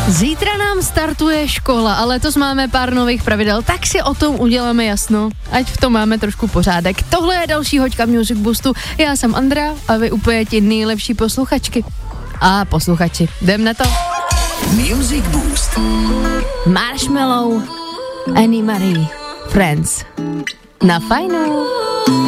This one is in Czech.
Zítra nám startuje škola, ale letos máme pár nových pravidel, tak si o tom uděláme jasno, ať v tom máme trošku pořádek. Tohle je další hoďka Music Boostu, já jsem Andrea a vy úplně ti nejlepší posluchačky. A posluchači, jdem na to. Music Boost. Marshmello, Annie Marie, Friends. Na fajnou.